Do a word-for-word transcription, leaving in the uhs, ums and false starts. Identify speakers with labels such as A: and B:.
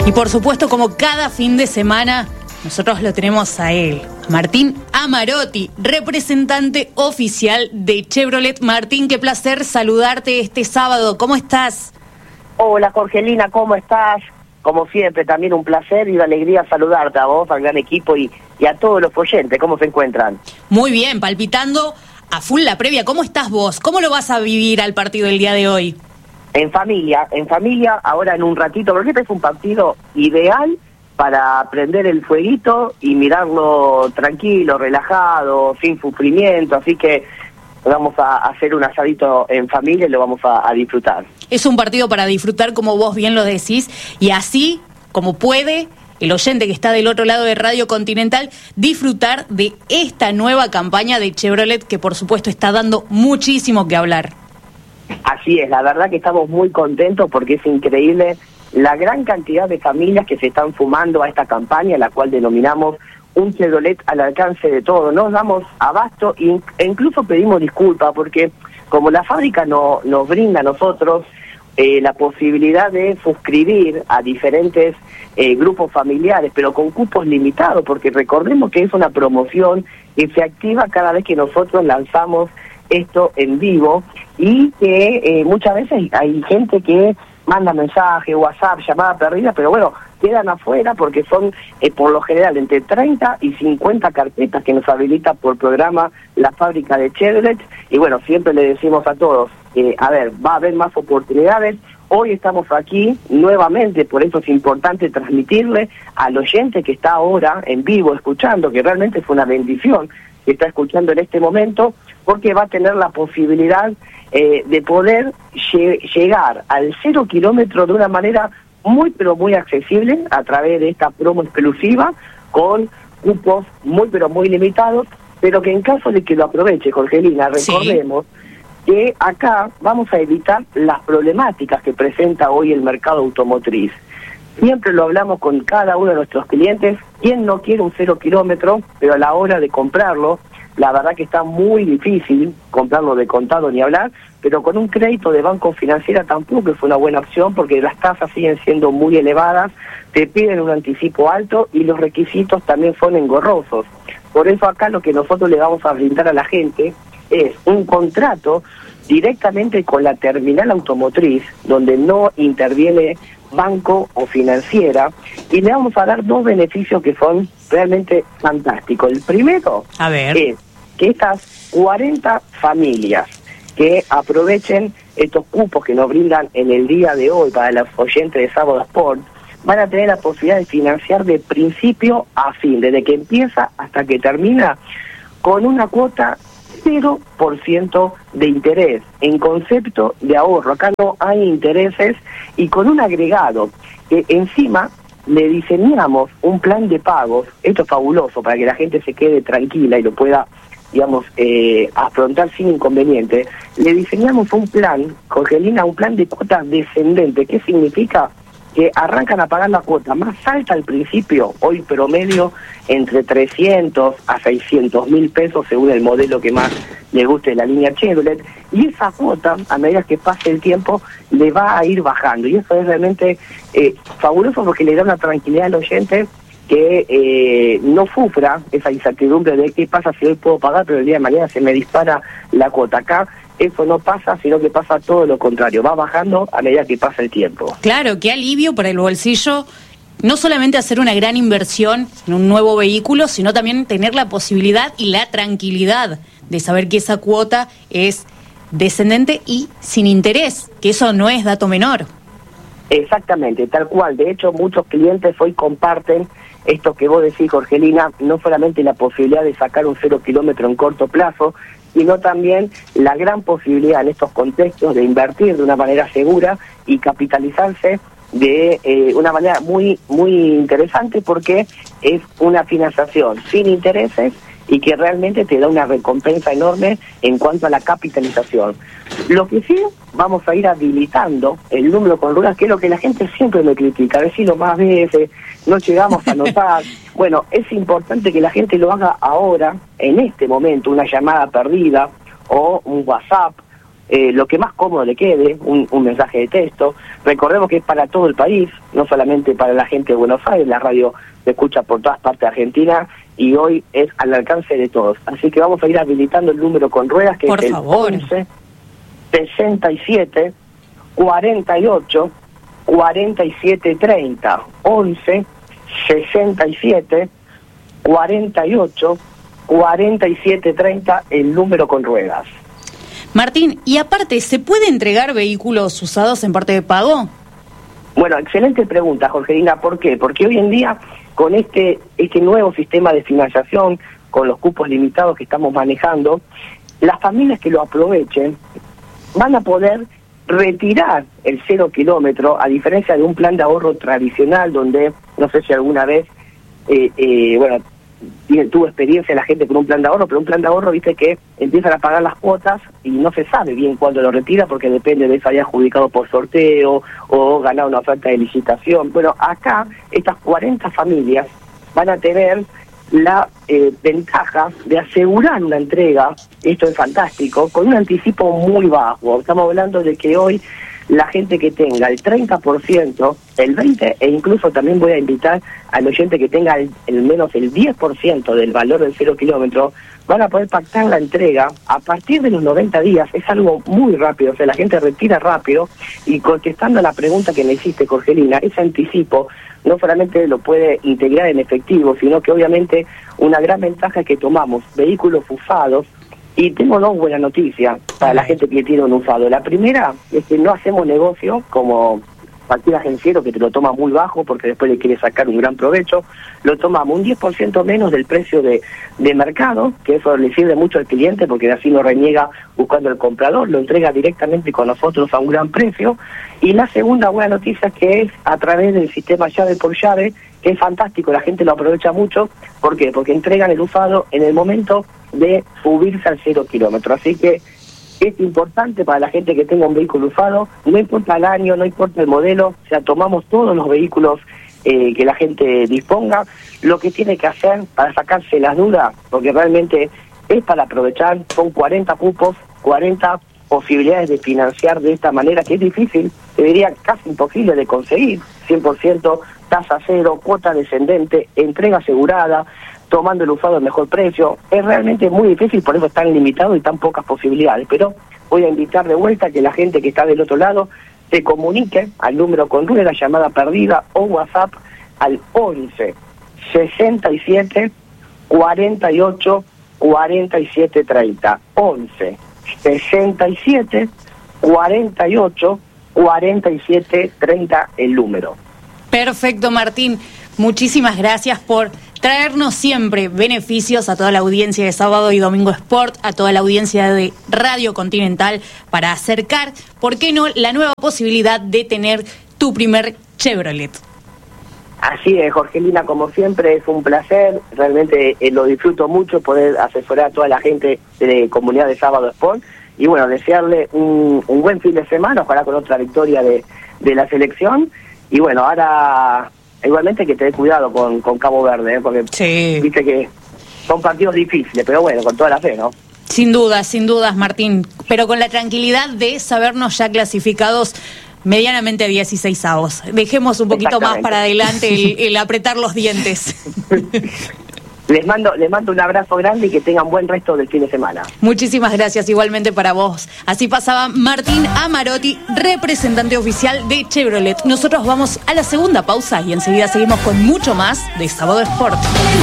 A: Y por supuesto, como cada fin de semana, nosotros lo tenemos a él, a Martín Amarotti, representante oficial de Chevrolet. Martín, qué placer saludarte este sábado. ¿Cómo estás?
B: Hola, Jorgelina, ¿cómo estás? Como siempre, también un placer y una alegría saludarte a vos, al gran equipo y, y a todos los oyentes. ¿Cómo se encuentran?
A: Muy bien, palpitando a full la previa. ¿Cómo estás vos? ¿Cómo lo vas a vivir al partido del día de hoy?
B: En familia, en familia, ahora en un ratito, porque este es un partido ideal para prender el fueguito y mirarlo tranquilo, relajado, sin sufrimiento, así que vamos a hacer un asadito en familia y lo vamos a, a disfrutar.
A: Es un partido para disfrutar, como vos bien lo decís, y así como puede el oyente que está del otro lado de Radio Continental disfrutar de esta nueva campaña de Chevrolet que por supuesto está dando muchísimo que hablar.
B: Así es, la verdad que estamos muy contentos porque es increíble la gran cantidad de familias que se están sumando a esta campaña, la cual denominamos un Chevrolet al alcance de todo. Nos damos abasto e incluso pedimos disculpas porque como la fábrica no, nos brinda a nosotros eh, la posibilidad de suscribir a diferentes eh, grupos familiares, pero con cupos limitados, porque recordemos que es una promoción que se activa cada vez que nosotros lanzamos esto en vivo y que eh, muchas veces hay gente que manda mensaje, WhatsApp, llamada perdida, pero bueno, quedan afuera porque son eh, por lo general entre treinta y cincuenta carpetas que nos habilita por programa la fábrica de Chevrolet y bueno, siempre le decimos a todos, eh, a ver, va a haber más oportunidades. Hoy estamos aquí nuevamente, por eso es importante transmitirle al oyente que está ahora en vivo escuchando, que realmente fue una bendición que está escuchando en este momento, porque va a tener la posibilidad eh, de poder lle- llegar al cero kilómetro de una manera muy pero muy accesible a través de esta promo exclusiva con cupos muy pero muy limitados, pero que en caso de que lo aproveche, Jorgelina, recordemos sí. que acá vamos a evitar las problemáticas que presenta hoy el mercado automotriz. Siempre lo hablamos con cada uno de nuestros clientes, ¿quién no quiere un cero kilómetro? Pero a la hora de comprarlo, la verdad que está muy difícil comprarlo de contado ni hablar, pero con un crédito de banco financiera tampoco es una buena opción porque las tasas siguen siendo muy elevadas, te piden un anticipo alto y los requisitos también son engorrosos. Por eso acá lo que nosotros le vamos a brindar a la gente es un contrato directamente con la terminal automotriz, donde no interviene banco o financiera, y le vamos a dar dos beneficios que son realmente fantásticos. El primero
A: a ver.
B: es que estas cuarenta familias que aprovechen estos cupos que nos brindan en el día de hoy para los oyentes de Sábado Sport, van a tener la posibilidad de financiar de principio a fin, desde que empieza hasta que termina, con una cuota cero por ciento de interés, en concepto de ahorro. Acá no hay intereses y con un agregado que encima le diseñamos un plan de pagos. Esto es fabuloso para que la gente se quede tranquila y lo pueda, digamos, eh, afrontar sin inconveniente. Le diseñamos un plan, Jorgelina, un plan de cuotas descendente. ¿Qué significa? Que arrancan a pagar la cuota más alta al principio, hoy promedio entre trescientos a seiscientos mil pesos según el modelo que más le guste de la línea Chevrolet, y esa cuota, a medida que pase el tiempo, le va a ir bajando, y eso es realmente eh, fabuloso porque le da una tranquilidad al oyente que eh, no sufra esa incertidumbre de qué pasa si hoy puedo pagar, pero el día de mañana se me dispara la cuota. Acá eso no pasa, sino que pasa todo lo contrario, va bajando a medida que pasa el tiempo.
A: Claro, qué alivio para el bolsillo, no solamente hacer una gran inversión en un nuevo vehículo, sino también tener la posibilidad y la tranquilidad de saber que esa cuota es descendente y sin interés, que eso no es dato menor.
B: Exactamente, tal cual. De hecho, muchos clientes hoy comparten esto que vos decís, Jorgelina, no solamente la posibilidad de sacar un cero kilómetro en corto plazo, sino también la gran posibilidad en estos contextos de invertir de una manera segura y capitalizarse de eh, una manera muy muy interesante porque es una financiación sin intereses y que realmente te da una recompensa enorme en cuanto a la capitalización. Lo que sí, vamos a ir habilitando el número con ruedas, que es lo que la gente siempre me critica, decirlo más veces, no llegamos a notar. Bueno, es importante que la gente lo haga ahora, en este momento, una llamada perdida, o un WhatsApp, eh, lo que más cómodo le quede, un, un mensaje de texto. Recordemos que es para todo el país, no solamente para la gente de Buenos Aires, la radio se escucha por todas partes de Argentina y hoy es al alcance de todos. Así que vamos a ir habilitando el número con ruedas, que
A: por
B: es el
A: favor.
B: once, sesenta y siete, cuarenta y ocho, cuarenta y siete, treinta. once, sesenta y siete, cuarenta y ocho, cuarenta y siete, treinta, el número con ruedas.
A: Martín, y aparte, ¿se puede entregar vehículos usados en parte de pago?
B: Bueno, excelente pregunta, Jorgelina. ¿Por qué? Porque hoy en día, con este este nuevo sistema de financiación, con los cupos limitados que estamos manejando, las familias que lo aprovechen van a poder retirar el cero kilómetro, a diferencia de un plan de ahorro tradicional, donde, no sé si alguna vez, eh, eh, bueno, tuvo experiencia la gente con un plan de ahorro, pero un plan de ahorro, viste que empiezan a pagar las cuotas y no se sabe bien cuándo lo retira, porque depende de si haya adjudicado por sorteo o ganar una oferta de licitación. Bueno, acá estas cuarenta familias van a tener la eh, ventaja de asegurar una entrega, esto es fantástico, con un anticipo muy bajo. Estamos hablando de que hoy la gente que tenga el treinta por ciento, el veinte por ciento, e incluso también voy a invitar al oyente que tenga el, el menos el diez por ciento del valor del cero kilómetro, van a poder pactar la entrega a partir de los noventa días. Es algo muy rápido, o sea, la gente retira rápido. Y contestando a la pregunta que me hiciste, Jorgelina, ese anticipo no solamente lo puede integrar en efectivo, sino que obviamente una gran ventaja es que tomamos vehículos usados. Y tengo dos buenas noticias para la gente que tiene un usado. La primera es que no hacemos negocio como cualquier agenciero que te lo toma muy bajo porque después le quiere sacar un gran provecho. Lo tomamos un diez por ciento menos del precio de, de mercado, que eso le sirve mucho al cliente porque así no reniega buscando el comprador, lo entrega directamente con nosotros a un gran precio. Y la segunda buena noticia que es a través del sistema llave por llave, que es fantástico, la gente lo aprovecha mucho. ¿Por qué? Porque entregan el usado en el momento de subirse al cero kilómetro. Así que es importante para la gente que tenga un vehículo usado, no importa el año, no importa el modelo, o sea, tomamos todos los vehículos eh, que la gente disponga. Lo que tiene que hacer para sacarse las dudas, porque realmente es para aprovechar, son cuarenta cupos, cuarenta posibilidades de financiar de esta manera, que es difícil, te diría casi imposible de conseguir, cien por ciento, tasa cero, cuota descendente, entrega asegurada, tomando el usado al mejor precio. Es realmente muy difícil, por eso es tan limitado y tan pocas posibilidades. Pero voy a invitar de vuelta a que la gente que está del otro lado se comunique al número con rueda, llamada perdida o WhatsApp al once, sesenta y siete, cuarenta y ocho, cuarenta y siete, treinta. once, sesenta y siete, cuarenta y ocho, cuarenta y siete, treinta el número.
A: Perfecto, Martín. Muchísimas gracias por traernos siempre beneficios a toda la audiencia de Sábado y Domingo Sport, a toda la audiencia de Radio Continental, para acercar, ¿por qué no?, la nueva posibilidad de tener tu primer Chevrolet.
B: Así es, Jorgelina, como siempre es un placer, realmente eh, lo disfruto mucho poder asesorar a toda la gente de la comunidad de Sábado Sport y bueno, desearle un, un buen fin de semana, ojalá con otra victoria de, de la selección y bueno, ahora igualmente que tener cuidado con, con Cabo Verde, ¿eh? Porque
A: sí,
B: viste que son partidos difíciles, pero bueno, con toda la fe, ¿no?
A: Sin dudas, sin dudas, Martín, pero con la tranquilidad de sabernos ya clasificados medianamente dieciseisavos. Dejemos un poquito más para adelante el, el apretar los dientes.
B: Les mando, les mando un abrazo grande y que tengan buen resto del fin de semana.
A: Muchísimas gracias, igualmente para vos. Así pasaba Martín Amarotti, representante oficial de Chevrolet. Nosotros vamos a la segunda pausa y enseguida seguimos con mucho más de Sábado Sport.